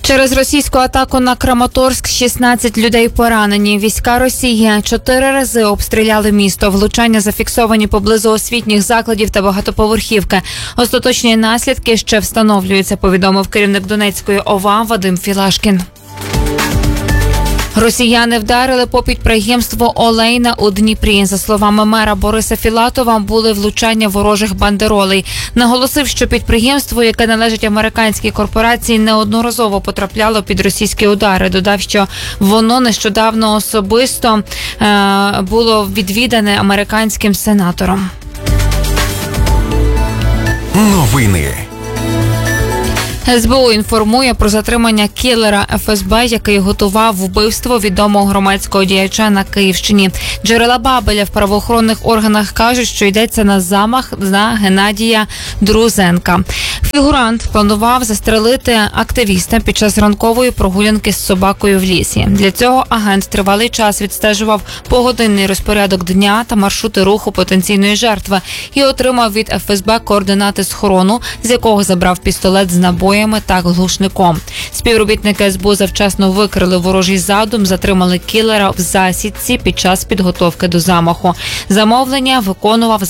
Через російську атаку на Краматорськ 16 людей поранені. Війська Росії 4 рази обстріляли місто. Влучання зафіксовані поблизу освітніх закладів та багатоповерхівки. Остаточні наслідки ще встановлюються, повідомив керівник Донецької ОВА Вадим Філашкін. Росіяни вдарили по підприємству «Олейна» у Дніпрі. За словами мера Бориса Філатова, були влучання ворожих бандеролей. Наголосив, що підприємство, яке належить американській корпорації, неодноразово потрапляло під російські удари. Додав, що воно нещодавно особисто було відвідане американським сенатором. Новини. СБУ інформує про затримання кілера ФСБ, який готував вбивство відомого громадського діяча на Київщині. Джерела Бабеля в правоохоронних органах кажуть, що йдеться на замах на Геннадія Друзенка. Фігурант планував застрелити активіста під час ранкової прогулянки з собакою в лісі. Для цього агент тривалий час відстежував погодинний розпорядок дня та маршрути руху потенційної жертви і отримав від ФСБ координати схорону, з якого забрав пістолет з набоями та глушником. Співробітники СБУ завчасно викрили ворожий задум, затримали кілера в засідці під час підготовки до замаху. Замовлення виконував